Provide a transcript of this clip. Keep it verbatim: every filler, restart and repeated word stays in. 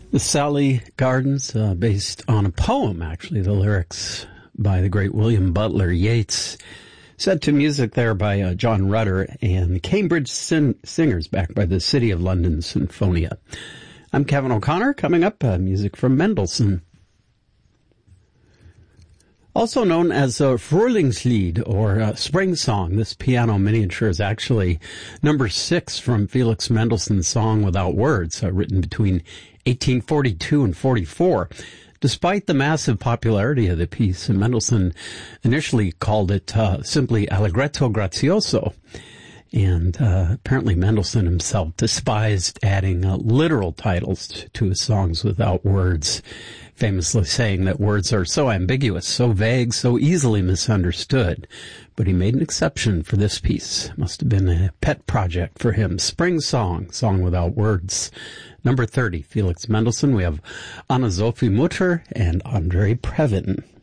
The Sally Gardens, uh, based on a poem, actually, the lyrics by the great William Butler Yeats, set to music there by uh, John Rutter and the Cambridge Sin- Singers, backed by the City of London Sinfonia. I'm Kevin O'Connor. Coming up, uh, music from Mendelssohn. Also known as uh, Frühlingslied, or uh, Spring Song, this piano miniature is actually number six from Felix Mendelssohn's Song Without Words, uh, written between eighteen forty-two and forty-four. Despite the massive popularity of the piece, Mendelssohn initially called it uh, simply Allegretto Grazioso. And uh, apparently Mendelssohn himself despised adding uh, literal titles t- to his songs without words, famously saying that words are so ambiguous, so vague, so easily misunderstood. But he made an exception for this piece. Must have been a pet project for him. Spring Song, Song Without Words. Number thirty, Felix Mendelssohn. We have Anna-Sophie Mutter and Andrei Previn.